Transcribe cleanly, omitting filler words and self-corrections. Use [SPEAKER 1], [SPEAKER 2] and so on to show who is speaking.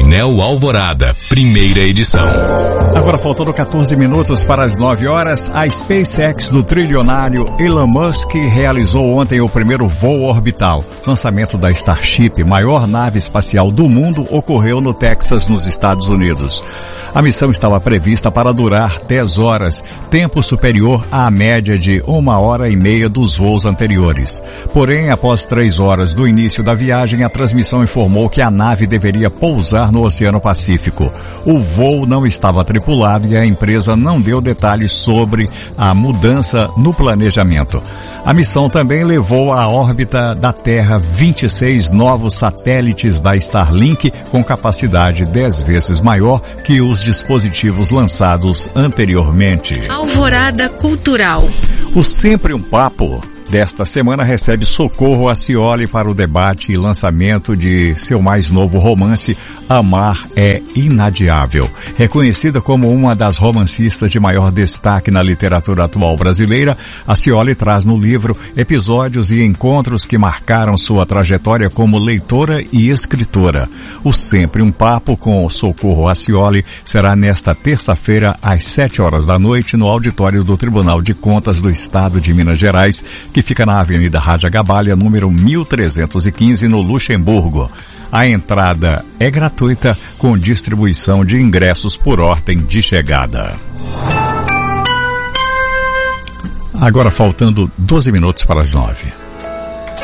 [SPEAKER 1] Painel Alvorada, primeira edição.
[SPEAKER 2] Agora faltando 14 minutos para as 9 horas, a SpaceX do trilionário Elon Musk realizou ontem o primeiro voo orbital. Lançamento da Starship, maior nave espacial do mundo, ocorreu no Texas, nos Estados Unidos. A missão estava prevista para durar 10 horas, tempo superior à média de 1h30 dos voos anteriores. Porém, após 3 horas do início da viagem, a transmissão informou que a nave deveria pousar no Oceano Pacífico. O voo não estava tripulado e a empresa não deu detalhes sobre a mudança no planejamento. A missão também levou à órbita da Terra 26 novos satélites da Starlink com capacidade 10 vezes maior que os dispositivos lançados anteriormente.
[SPEAKER 3] Alvorada Cultural.
[SPEAKER 2] O Sempre um Papo desta semana recebe Socorro Acioli para o debate e lançamento de seu mais novo romance, Amar é Inadiável. Reconhecida como uma das romancistas de maior destaque na literatura atual brasileira, Acioli traz no livro episódios e encontros que marcaram sua trajetória como leitora e escritora. O Sempre um Papo com Socorro Acioli será nesta terça-feira às 7 horas da noite no auditório do Tribunal de Contas do Estado de Minas Gerais, que fica na Avenida Rádia Gabalha, número 1315, no Luxemburgo. A entrada é gratuita, com distribuição de ingressos por ordem de chegada. Agora faltando 12 minutos para as 9.